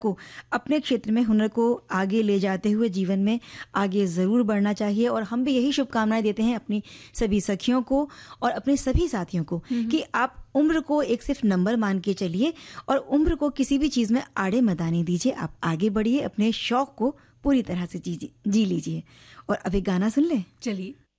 को अपने क्षेत्र में हुनर को आगे ले जाते हुए जीवन में आगे ज़रूर बढ़ना चाहिए। और हम भी यही शुभकामनाएं देते हैं अपनी सभी सखियों को और अपने सभी साथियों को कि आप उम्र को एक सिर्फ नंबर मान के चलिए और उम्र को किसी भी चीज़ में आड़े मत आने दीजिए। आप आगे बढ़िए, अपने शौक को पूरी तरह से जी लीजिए। और अब एक गाना सुन लें। चलिए।